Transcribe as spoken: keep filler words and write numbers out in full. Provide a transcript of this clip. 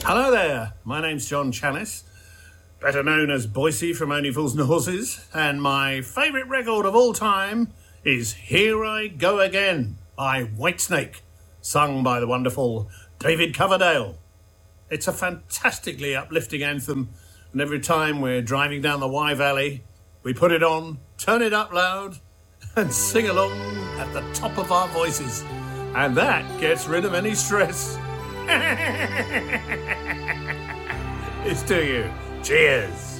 Hello there, my name's John Chanis, better known as Boise from Only Fools and Horses, and my favourite record of all time is Here I Go Again by Whitesnake, sung by the wonderful David Coverdale. It's a fantastically uplifting anthem, and every time we're driving down the Wye Valley, we put it on, turn it up loud, and sing along at the top of our voices. And that gets rid of any stress. It's to you. Cheers.